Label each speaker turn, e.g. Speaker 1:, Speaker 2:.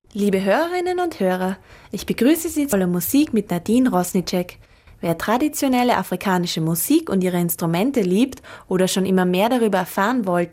Speaker 1: Liebe Hörerinnen und Hörer, ich begrüße Sie zu der Musik mit Nadine Rosnicek. Wer traditionelle afrikanische Musik und ihre Instrumente liebt oder schon immer mehr darüber erfahren wollte,